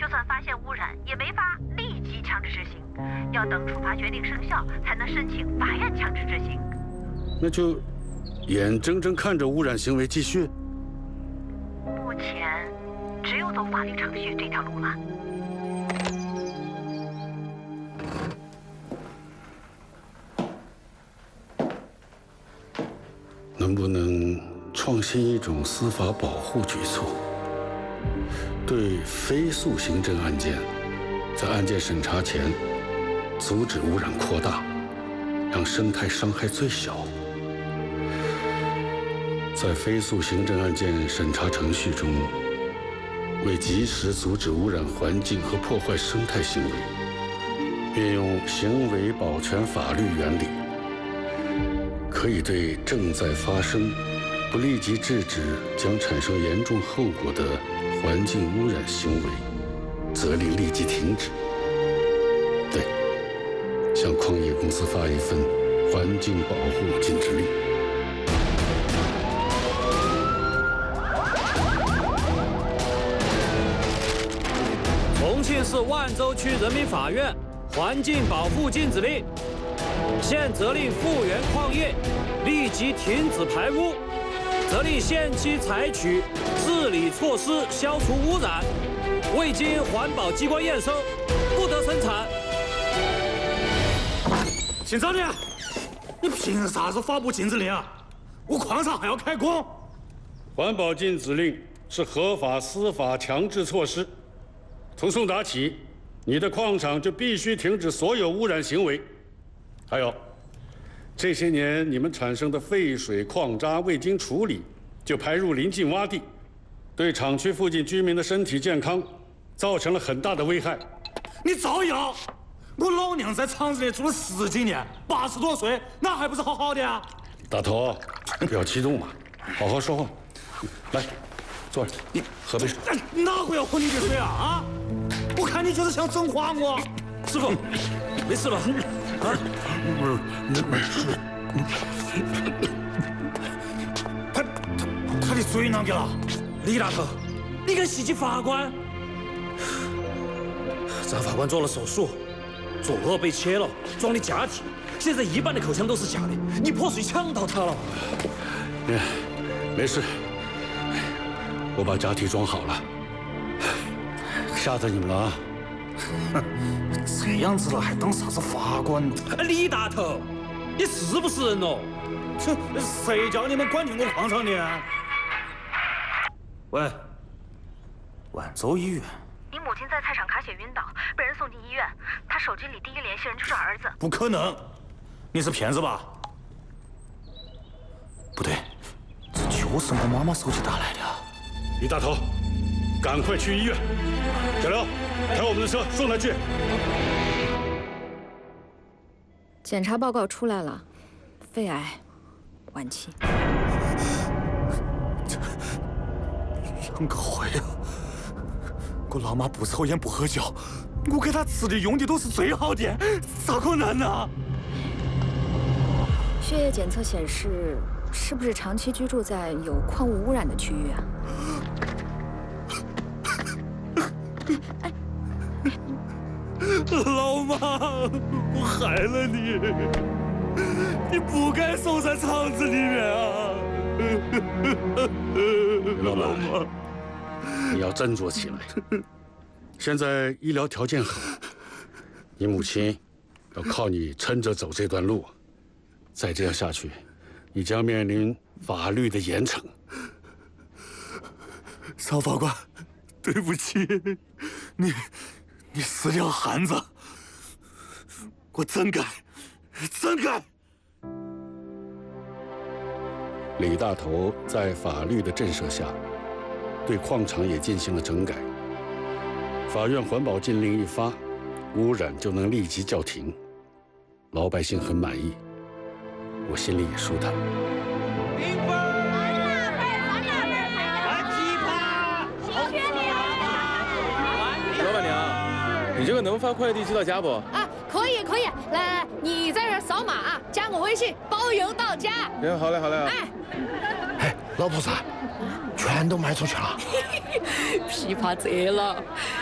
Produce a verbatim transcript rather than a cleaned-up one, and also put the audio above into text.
就算发现污染，也没法立即强制执行，要等处罚决定生效才能申请法院强制执行。 那就眼睁睁看着污染行为继续？ 目前只有走法律程序这条路了。 能不能创新一种司法保护举措，对非诉行政案件，在案件审查前阻止污染扩大，让生态伤害最小？在非诉行政案件审查程序中，为及时阻止污染环境和破坏生态行为，运用行为保全法律原理，可以对正在发生、不立即制止将产生严重后果的环境污染行为，责令立即停止。对，向矿业公司发一份环境保护禁止令。 重庆市万州区人民法院环境保护禁止令，现责令富源矿业立即停止排污，责令限期采取治理措施消除污染，未经环保机关验收，不得生产。 姓张的，你凭啥子发布禁止令啊？我矿上还要开工。 环保禁止令是合法司法强制措施，从送达起，你的矿场就必须停止所有污染行为。还有，这些年你们产生的废水、矿渣未经处理就排入邻近洼地，对厂区附近居民的身体健康造成了很大的危害。 你造谣！我老娘在厂子里住了十几年，八十多岁，那还不是好好的啊？ 大头，不要激动嘛，好好说话。来，坐着，你喝杯水。 哪会要喝你的水啊？啊！我看你就是想整花我。 师傅，没事吧？啊？ 不是，没事。他他他的嘴啷个了？ 李大头，你跟袭击法官？张法官做了手术，左颚被切了，装的假体，现在一半的口腔都是假的，你破水呛到他了。 嗯，没事，我把假体装好了，吓着你们了啊！ 哼，这样子了还当啥子法官呢？ 李大头，你是不是人哦？ 这谁叫你们管进我矿场的？喂，万州医院。 你母亲在菜场卡血晕倒，被人送进医院。她手机里第一联系人就是儿子。 不可能，你是骗子吧？不对，这就是我妈妈手机打来的。 李大头，赶快去医院！小刘，开我们的车送他去。 检查报告出来了，肺癌晚期。 这啷个会啊？我老妈不抽烟不喝酒，我给她吃的用的都是最好的，咋可能呢？ 血液检测显示，是不是长期居住在有矿物污染的区域啊？ 老妈，我害了你，你不该守在厂子里面啊！ 老板，你要振作起来。现在医疗条件好，你母亲要靠你撑着走这段路。再这样下去，你将面临法律的严惩。 邵法官，对不起，你你是条汉子，我真该，真该。 李大头在法律的震慑下，对矿场也进行了整改。法院环保禁令一发，污染就能立即叫停，老百姓很满意，我心里也舒坦。 零分！来噼啪！ 老板娘，你这个能发快递寄到家不？ 啊，可以可以，来来，你在这儿扫码啊，加我微信，包邮到家。 行，好嘞好嘞。 哎， 哎，老菩萨，全都卖出去了。 噼啪贼了，